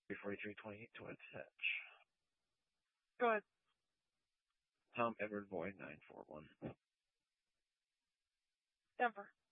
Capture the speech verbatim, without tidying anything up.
three forty-three twenty-eight to attach. Go ahead. Tom Edward Boyd nine four one. Denver.